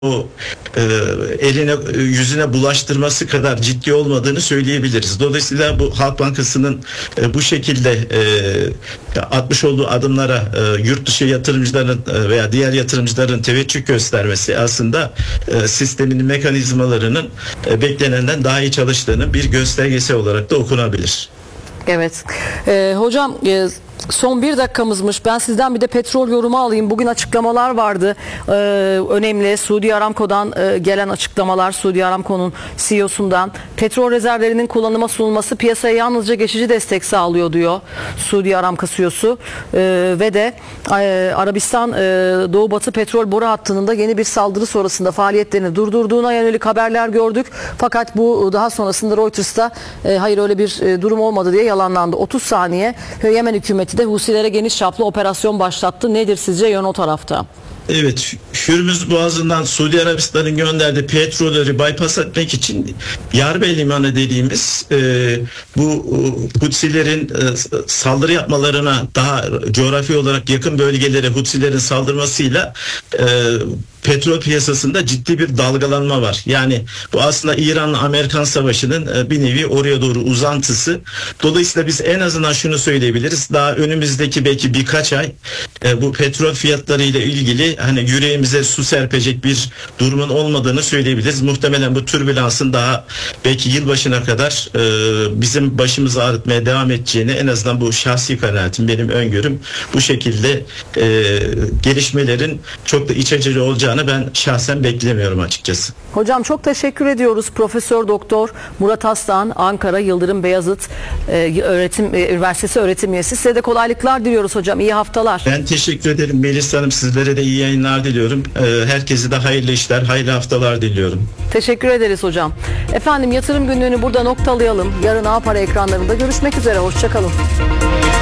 o eline yüzüne bulaştırması kadar ciddi olmadığını söyleyebiliriz. Dolayısıyla bu Halk Bankası'nın bu şekilde atmış olduğu adımlara yurt dışı yatırımcıların veya diğer yatırımcıların teveccüh göstermesi aslında sistemin mekanizmalarının beklenenden daha iyi çalıştığının bir göstergesi olarak da okunabilir. Evet. Hocam son bir dakikamızmış. Ben sizden bir de petrol yorumu alayım. Bugün açıklamalar vardı. Önemli. Suudi Aramco'dan gelen açıklamalar. Suudi Aramco'nun CEO'sundan. Petrol rezervlerinin kullanıma sunulması piyasaya yalnızca geçici destek sağlıyor diyor Suudi Aramco CEO'su. Ve de Arabistan Doğu Batı petrol boru hattının da yeni bir saldırı sonrasında faaliyetlerini durdurduğuna yönelik haberler gördük. Fakat bu daha sonrasında Reuters'ta hayır öyle bir durum olmadı diye yalanlandı. 30 saniye Yemen hükümeti de Husilere geniş çaplı operasyon başlattı. Nedir sizce yön o tarafta? Evet, Hürmüz Boğazı'ndan Suudi Arabistan'ın gönderdiği petrolleri bypass etmek için Yarbe Limanı dediğimiz bu Hutsilerin saldırı yapmalarına daha coğrafi olarak yakın bölgelere Hutsilerin saldırmasıyla petrol piyasasında ciddi bir dalgalanma var. Yani bu aslında İran'la Amerikan savaşının bir nevi oraya doğru uzantısı. Dolayısıyla biz en azından şunu söyleyebiliriz. Daha önümüzdeki belki birkaç ay bu petrol fiyatları ile ilgili hani yüreğimize su serpecek bir durumun olmadığını söyleyebiliriz. Muhtemelen bu türbülansın daha belki yılbaşına kadar bizim başımızı ağrıtmaya devam edeceğini, en azından bu şahsi kanaatim, benim öngörüm bu şekilde gelişmelerin çok da iç açıcı olacağını ben şahsen beklemiyorum açıkçası. Hocam çok teşekkür ediyoruz. Profesör Doktor Murat Aslan, Ankara Yıldırım Beyazıt Üniversitesi öğretim üyesi. Size de kolaylıklar diliyoruz hocam. İyi haftalar. Ben teşekkür ederim Melis Hanım. Sizlere de iyi yayınlar diliyorum. Herkese de hayırlı işler, hayırlı haftalar diliyorum. Teşekkür ederiz hocam. Efendim, yatırım günlüğünü burada noktalayalım. Yarın A Para ekranlarında görüşmek üzere. Hoşça kalın.